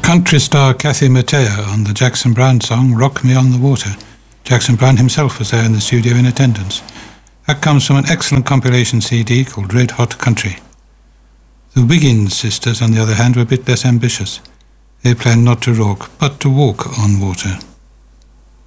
country star Kathy Mattea on the Jackson Browne song Rock Me on the Water. Jackson Browne himself was there in the studio in attendance. That comes from an excellent compilation CD called Red Hot Country. The Wiggins sisters, on the other hand, were a bit less ambitious. They planned not to rock, but to walk on water.